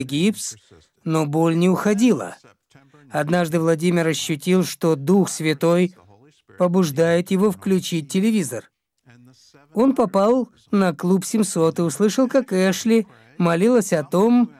гипс, но боль не уходила. Однажды Владимир ощутил, что Дух Святой побуждает его включить телевизор. Он попал на клуб 700 и услышал, как Эшли молилась о том,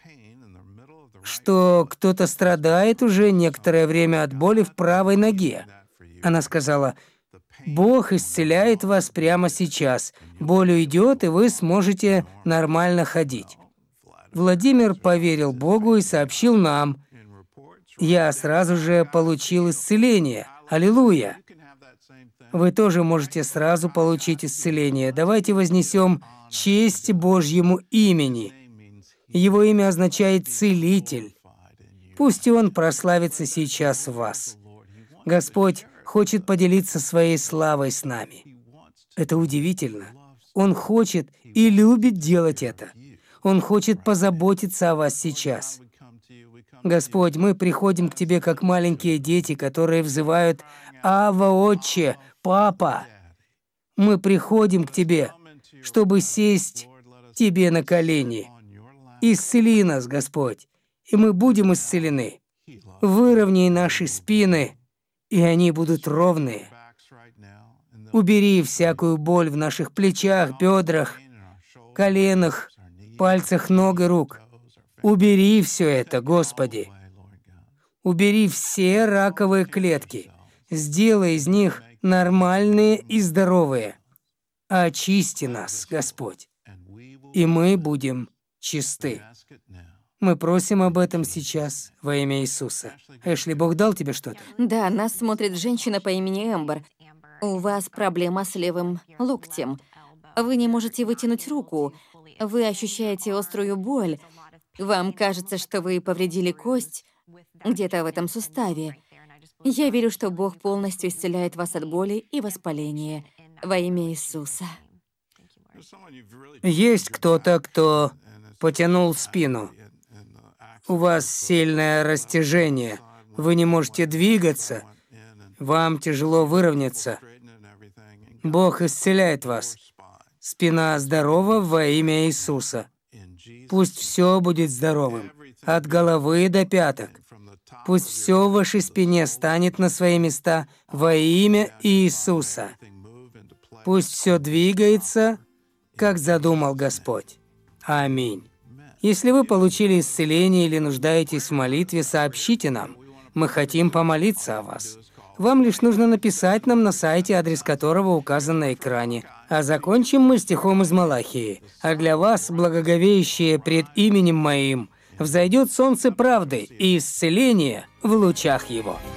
что кто-то страдает уже некоторое время от боли в правой ноге. Она сказала: «Бог исцеляет вас прямо сейчас. Боль уйдет, и вы сможете нормально ходить». Владимир поверил Богу и сообщил нам: «Я сразу же получил исцеление. Аллилуйя!» Вы тоже можете сразу получить исцеление. Давайте вознесем честь Божьему имени. Его имя означает «целитель». Пусть и Он прославится сейчас в вас. Господь хочет поделиться своей славой с нами. Это удивительно. Он хочет и любит делать это. Он хочет позаботиться о вас сейчас. Господь, мы приходим к Тебе как маленькие дети, которые взывают: «Ава, Отче, Папа!» Мы приходим к Тебе, чтобы сесть Тебе на колени. Исцели нас, Господь, и мы будем исцелены. Выровняй наши спины, и они будут ровные. Убери всякую боль в наших плечах, бедрах, коленах, пальцах ног и рук. Убери все это, Господи. Убери все раковые клетки. Сделай из них нормальные и здоровые. Очисти нас, Господь, и мы будем чисты. Мы просим об этом сейчас во имя Иисуса. Эшли, Бог дал тебе что-то? Да, нас смотрит женщина по имени Эмбер. У вас проблема с левым локтем. Вы не можете вытянуть руку. Вы ощущаете острую боль. Вам кажется, что вы повредили кость где-то в этом суставе. Я верю, что Бог полностью исцеляет вас от боли и воспаления во имя Иисуса. Есть кто-то, кто потянул спину. У вас сильное растяжение. Вы не можете двигаться. Вам тяжело выровняться. Бог исцеляет вас. Спина здорова во имя Иисуса. Пусть все будет здоровым, от головы до пяток. Пусть все в вашей спине станет на свои места во имя Иисуса. Пусть все двигается, как задумал Господь. Аминь. Если вы получили исцеление или нуждаетесь в молитве, сообщите нам. Мы хотим помолиться о вас. Вам лишь нужно написать нам на сайте, адрес которого указан на экране. А закончим мы стихом из Малахии. «А для вас, благоговеющие пред именем Моим, взойдет солнце правды и исцеление в лучах Его».